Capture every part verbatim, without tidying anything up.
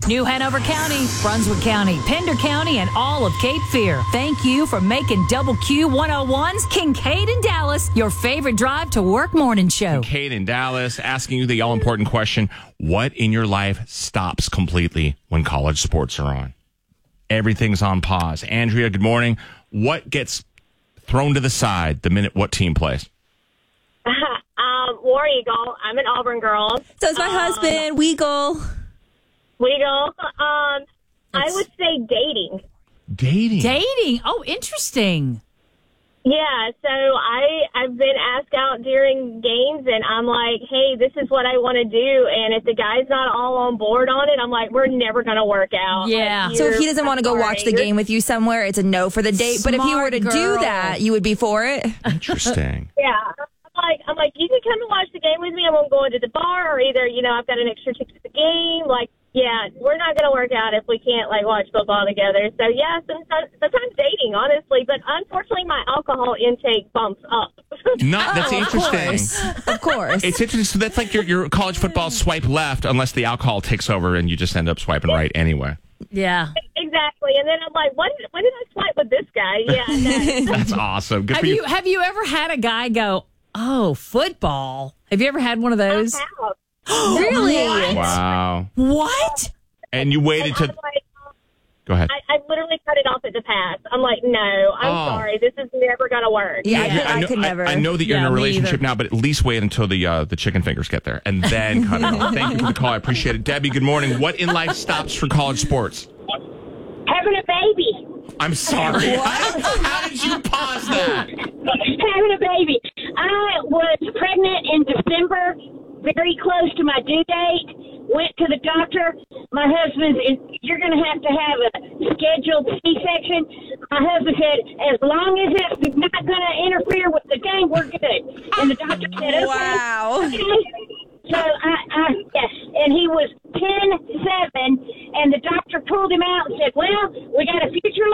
New Hanover County, Brunswick County, Pender County, and all of Cape Fear. Thank you for making Double Q one oh one's Kincaid and Dallas your favorite drive to work morning show. Kincaid in Dallas asking you the all-important question, what in your life stops completely when college sports are on? Everything's on pause. Andrea, good morning. What gets thrown to the side the minute what team plays? um, War Eagle. I'm an Auburn girl. So is my um, husband, Weagle. Weagle. Um, I would say dating. Dating. Dating. Oh, interesting. Yeah, so I, I've been asked out during games, and I'm like, hey, this is what I want to do. And if the guy's not all on board on it, I'm like, we're never going to work out. Yeah. Like, So if he doesn't I'm want to go sorry. watch the game with you somewhere, it's a no for the date. But if he were to Smart do girl. that, you would be for it? Interesting. Yeah. I'm like, I'm like, you can come and watch the game with me. I'm going to go into the bar, or either, you know, I've got an extra ticket to the game. Like, yeah, we're not going to work out if we can't, like, watch football together. So, yeah, sometimes, sometimes dating, honestly. But unfortunately, my alcohol intake bumps up. Not, that's Oh, of interesting. course. Of course. It's interesting. So that's like your, your college football swipe left unless the alcohol takes over and you just end up swiping right anyway. Yeah. Exactly. And then I'm like, when, when did I swipe with this guy? Yeah. That's awesome. Good Have for you. you have you ever had a guy go, oh, football? Have you ever had one of those? Really? Wow. What? And you waited And to... I'm like, Go ahead. I, I literally cut it off at the pass. I'm like, no, I'm Oh. sorry. This is never going to work. Yeah, I, Yeah. could, I, know, could never. I, I know that you're Yeah, in a me relationship either. now, but at least wait until the uh, the chicken fingers get there and then cut it off. Thank you for the call. I appreciate it. Debbie, good morning. What in life stops for college sports? Having a baby. I'm sorry. How, how did you pause that? Having a baby. I was pregnant in December, very close to my due date. Went to the doctor. My husband is, you're going to have to have a scheduled C-section. My husband said, as long as it's not going to interfere with the game, we're good. And the doctor said, okay. Wow. Okay. So, I, I, yes, and he was ten seven, and the doctor pulled him out and said, well, we got a future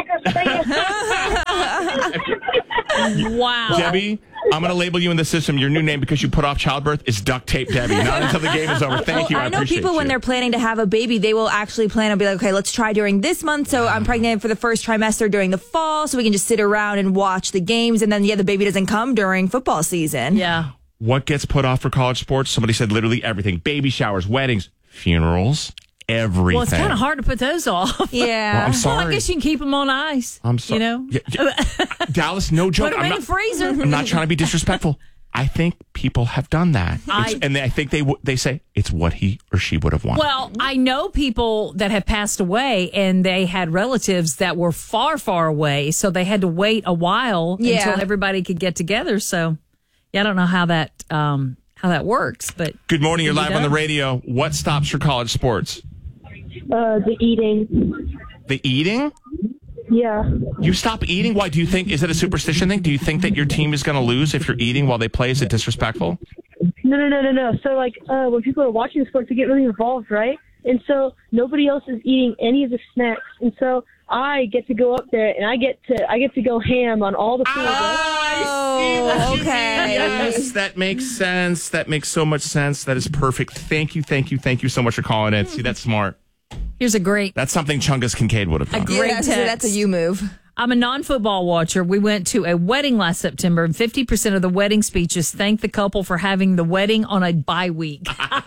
linebacker for you. Wow. Debbie, I'm going to label you in the system. Your new name, because you put off childbirth, is Duct Tape Debbie. Not until the game is over. Thank you. I, I know appreciate people when you. they're planning to have a baby, they will actually plan and be like, okay, let's try during this month. So I'm pregnant for the first trimester during the fall, so we can just sit around and watch the games. And then, yeah, the baby doesn't come during football season. Yeah. What gets put off for college sports? Somebody said literally everything. Baby showers, weddings, funerals, everything. Well, it's kind of hard to put those off. Yeah. Well, I'm Well, sorry. I guess you can keep them on ice. I'm sorry. You know? Yeah, yeah. Dallas, no joke. Put them I'm in not, the freezer. I'm not trying to be disrespectful. I think people have done that. It's- I- and they, I think they w- they say it's what he or she would have wanted. Well, I know people that have passed away and they had relatives that were far, far away. So they had to wait a while Yeah. until everybody could get together. So, yeah, I don't know how that um, how that works. But Good morning. You're You live on the know? radio. What stops for college sports? Uh, the eating. The eating? Yeah. You stop eating? Why? Do you think, is it a superstition thing? Do you think that your team is going to lose if you're eating while they play? Is it disrespectful? No, no, no, no, no. So, like, uh, when people are watching sports, they get really involved, right? And so nobody else is eating any of the snacks. And so I get to go up there and I get to I get to go ham on all the food. right? Oh, okay. Yes, that makes sense. That makes so much sense. That is perfect. Thank you, thank you, thank you so much for calling in. See, that's smart. here's a great That's something Chungus Kincaid would have done. A Yeah, great that's, text. that's a you move. I'm a non-football watcher. We went to a wedding last September, and fifty percent of the wedding speeches thanked the couple for having the wedding on a bye week.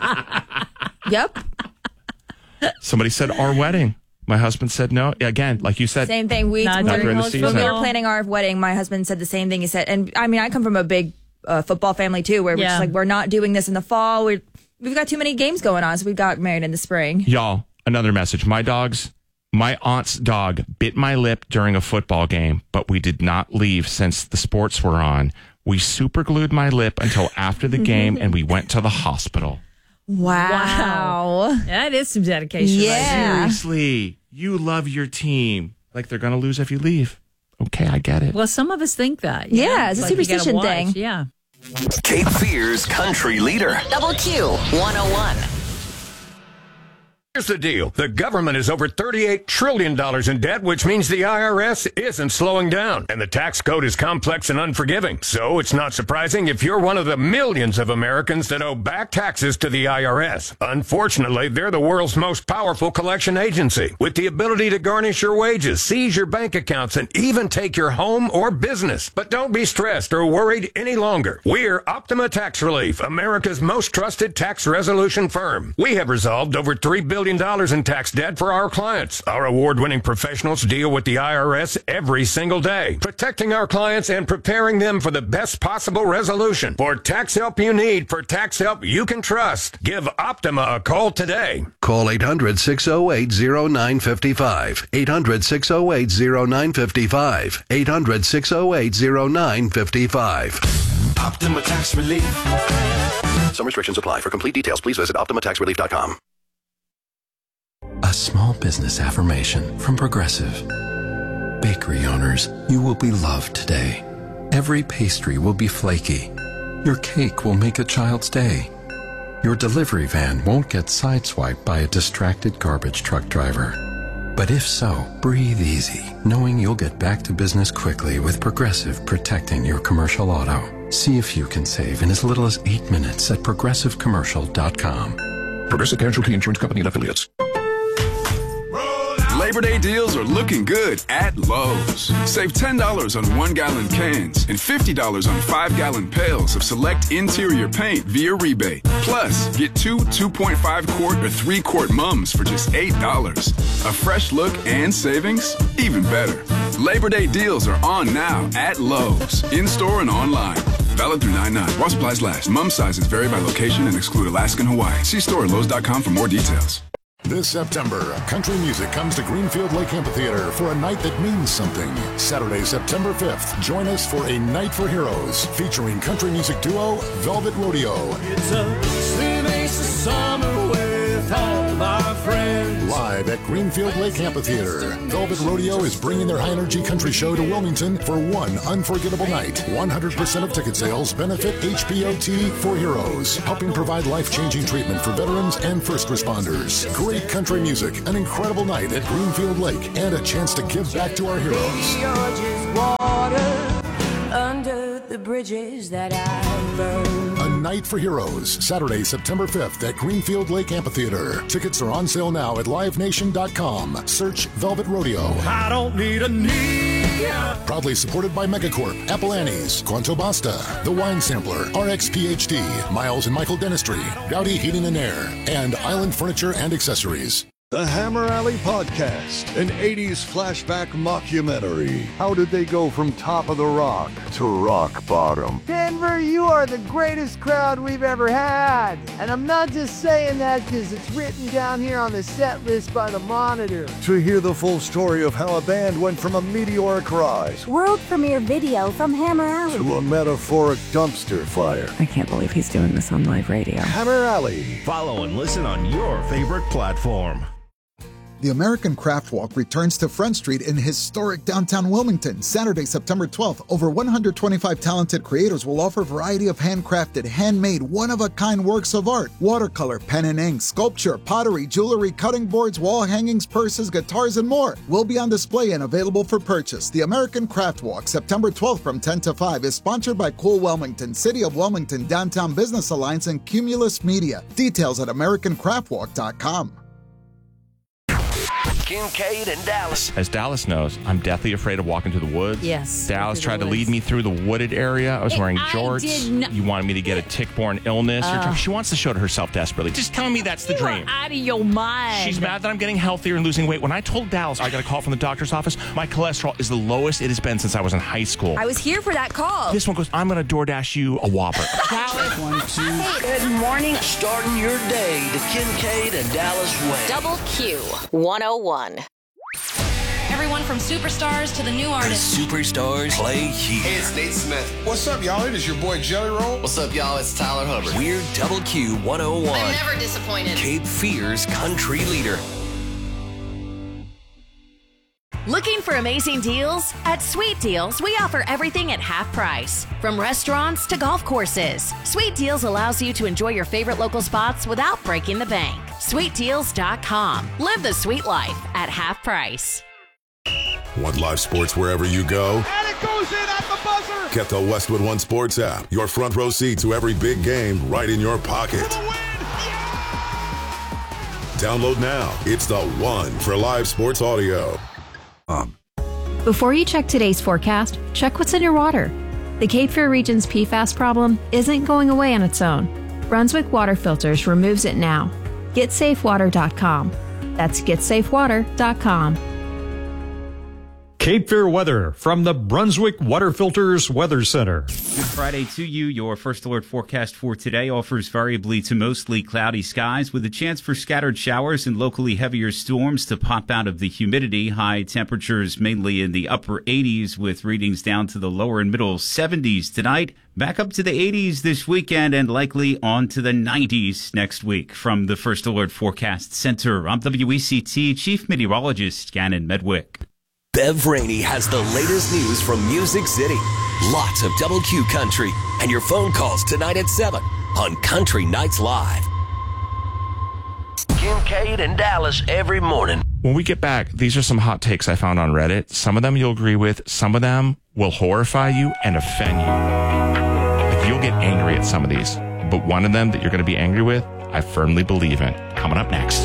Yep. Somebody said our wedding. My husband said no. Again, like you said, Same thing. We, Not when, during the when season. we were planning our wedding, my husband said the same thing. He said, and I mean, I come from a big uh, football family too, where we're Yeah. just like, we're not doing this in the fall. We're, we've got too many games going on, so we got married in the spring. y'all, another message. My dogs, my aunt's dog bit my lip during a football game, but we did not leave since the sports were on. We super glued my lip until after the game, and we went to the hospital. Wow. That is some dedication. right Yeah. Seriously, you love your team. Like they're going to lose if you leave. Okay, I get it. there. Well, some of us think that. you Yeah, know? it's a Like you gotta superstition watch. thing. Yeah. Cape Fear's country leader. Double Q one oh one. Here's the deal. The government is over thirty-eight trillion dollars in debt, which means the I R S isn't slowing down. And the tax code is complex and unforgiving. So it's not surprising if you're one of the millions of Americans that owe back taxes to the I R S. Unfortunately, they're the world's most powerful collection agency, with the ability to garnish your wages, seize your bank accounts, and even take your home or business. But don't be stressed or worried any longer. We're Optima Tax Relief, America's most trusted tax resolution firm. We have resolved over three billion dollars in tax debt for our clients. Our award-winning professionals deal with the I R S every single day, protecting our clients and preparing them for the best possible resolution. For tax help you need, for tax help you can trust, give Optima a call today. Call eight hundred, six oh eight, oh nine five five. eight hundred, six oh eight, oh nine five five. eight hundred, six oh eight, oh nine five five. Optima Tax Relief. Some restrictions apply. For complete details, please visit optima tax relief dot com. A small business affirmation from Progressive. Bakery owners, you will be loved today. Every pastry will be flaky. Your cake will make a child's day. Your delivery van won't get sideswiped by a distracted garbage truck driver. But if so, breathe easy, knowing you'll get back to business quickly with Progressive protecting your commercial auto. See if you can save in as little as eight minutes at progressive commercial dot com. Progressive Casualty Insurance Company and Affiliates. Labor Day deals are looking good at Lowe's. Save ten dollars on one-gallon cans and fifty dollars on five-gallon pails of select interior paint via rebate. Plus, get two two point five quart or three quart mums for just eight dollars. A fresh look and savings? Even better. Labor Day deals are on now at Lowe's, in-store and online. Valid through nine nine. While supplies last. Mum sizes vary by location and exclude Alaska and Hawaii. See store at lowes dot com for more details. This September, country music comes to Greenfield Lake Amphitheater for a night that means something. Saturday, September fifth, join us for A Night for Heroes, featuring country music duo Velvet Rodeo. It's a swimming summer with all of our friends. Live at Greenfield Lake Amphitheater, Velvet Rodeo is bringing their high-energy country show to Wilmington for one unforgettable night. one hundred percent of ticket sales benefit H P O T for Heroes, helping provide life-changing treatment for veterans and first responders. Great country music, an incredible night at Greenfield Lake, and a chance to give back to our heroes. You're just water under the bridges that I burned. A Night for Heroes, Saturday, September fifth at Greenfield Lake Amphitheater. Tickets are on sale now at live nation dot com. Search Velvet Rodeo. I don't need a knee. Proudly supported by Megacorp, Apple Annie's, Quanto Basta, The Wine Sampler, R X P H D, Miles and Michael Dentistry, Rowdy Heating and Air, and Island Furniture and Accessories. The Hammer Alley Podcast, an eighties flashback mockumentary. How did they go from top of the rock to rock bottom? Denver, you are the greatest crowd we've ever had. And I'm not just saying that because it's written down here on the set list by the Monitor. To hear the full story of how a band went from a meteoric rise, world premiere video from Hammer Alley, to a metaphoric dumpster fire. I can't believe he's doing this on live radio. Hammer Alley. Follow and listen on your favorite platform. The American Craft Walk returns to Front Street in historic downtown Wilmington, Saturday, September twelfth. Over one hundred twenty-five talented creators will offer a variety of handcrafted, handmade, one-of-a-kind works of art. Watercolor, pen and ink, sculpture, pottery, jewelry, cutting boards, wall hangings, purses, guitars, and more will be on display and available for purchase. The American Craft Walk, September twelfth from ten to five, is sponsored by Cool Wilmington, City of Wilmington, Downtown Business Alliance, and Cumulus Media. Details at american craft walk dot com. Kincaid and Dallas. As Dallas knows, I'm deathly afraid of walking through the woods. Yes. Dallas tried to lead me through the wooded area. I was Hey, wearing I jorts. did not- You wanted me to get a tick-borne illness. You're Uh. trying- she wants to show to herself desperately. Just tell me that's the You dream. are out of your mind. She's mad that I'm getting healthier and losing weight. When I told Dallas I got a call from the doctor's office, my cholesterol is the lowest it has been since I was in high school. I was here for that call. This one goes, I'm going to DoorDash you a Whopper. One, two. Good morning. Starting your day the Kincaid and Dallas way. Double Q one oh one. Everyone from superstars to the new artists. The superstars play here. Hey, it's Nate Smith. What's up, y'all? It is your boy Jelly Roll. What's up, y'all? It's Tyler Hubbard. We're Double Q one oh one. I'm never disappointed. Cape Fear's country leader. Looking for amazing deals? At Sweet Deals, we offer everything at half price. From restaurants to golf courses, Sweet Deals allows you to enjoy your favorite local spots without breaking the bank. sweet deals dot com. Live the sweet life at half price. Want live sports wherever you go? And it goes in at the buzzer! Get the Westwood One Sports app. Your front row seat to every big game right in your pocket. Download now. It's the one for live sports audio. Um. Before you check today's forecast, check what's in your water. The Cape Fear region's P FAS problem isn't going away on its own. Brunswick Water Filters removes it now. get safe water dot com. That's get safe water dot com. Cape Fear weather from the Brunswick Water Filters Weather Center. Good Friday to you. Your first alert forecast for today offers variably to mostly cloudy skies with a chance for scattered showers and locally heavier storms to pop out of the humidity. High temperatures mainly in the upper eighties with readings down to the lower and middle seventies tonight. Back up to the eighties this weekend and likely on to the nineties next week. From the First Alert Forecast Center, I'm W E C T Chief Meteorologist Gannon Medwick. Bev Rainey has the latest news from Music City. Lots of Double Q Country and your phone calls tonight at seven on Country Nights Live. Kincaid and Dallas every morning. When we get back, these are some hot takes I found on Reddit. Some of them you'll agree with. Some of them will horrify you and offend you. Like, you'll get angry at some of these. But one of them that you're going to be angry with, I firmly believe in. Coming up next.